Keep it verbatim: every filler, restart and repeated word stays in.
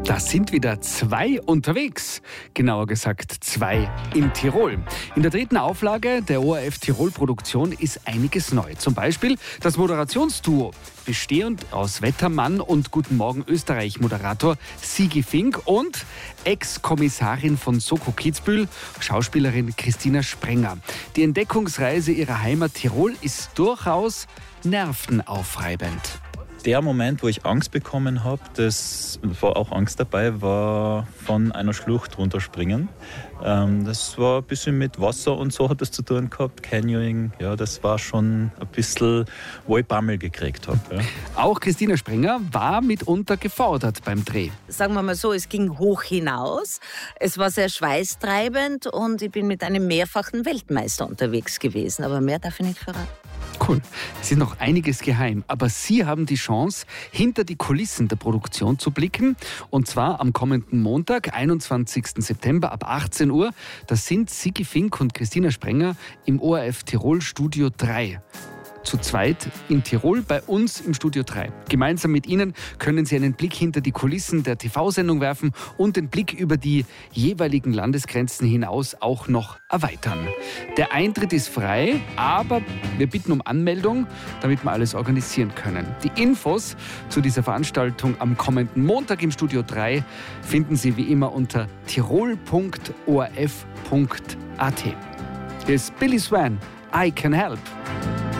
Da sind wieder zwei unterwegs, genauer gesagt zwei in Tirol. In der dritten Auflage der O R F Tirol-Produktion ist einiges neu. Zum Beispiel das Moderationsduo, bestehend aus Wettermann und Guten Morgen Österreich-Moderator Sigi Fink und Ex-Kommissarin von Soko Kitzbühel, Schauspielerin Christina Sprenger. Die Entdeckungsreise ihrer Heimat Tirol ist durchaus nervenaufreibend. Der Moment, wo ich Angst bekommen habe, das war auch Angst dabei, war von einer Schlucht runterspringen. Ähm, das war ein bisschen mit Wasser und so hat das zu tun gehabt, Canyoning. Ja, das war schon ein bisschen, wo ich Bammel gekriegt habe. Ja. Auch Christina Sprenger war mitunter gefordert beim Dreh. Sagen wir mal so, es ging hoch hinaus, es war sehr schweißtreibend und ich bin mit einem mehrfachen Weltmeister unterwegs gewesen. Aber mehr darf ich nicht verraten. Cool. Es ist noch einiges geheim, aber Sie haben die Chance, hinter die Kulissen der Produktion zu blicken. Und zwar am kommenden Montag, einundzwanzigsten September ab achtzehn Uhr. Das sind Sigi Fink und Christina Sprenger im O R F Tirol Studio drei. Zu zweit in Tirol bei uns im Studio drei. Gemeinsam mit Ihnen können Sie einen Blick hinter die Kulissen der T V-Sendung werfen und den Blick über die jeweiligen Landesgrenzen hinaus auch noch erweitern. Der Eintritt ist frei, aber wir bitten um Anmeldung, damit wir alles organisieren können. Die Infos zu dieser Veranstaltung am kommenden Montag im Studio drei finden Sie wie immer unter tirol punkt o r f punkt a t. Hier ist Billy Swan, I Can Help.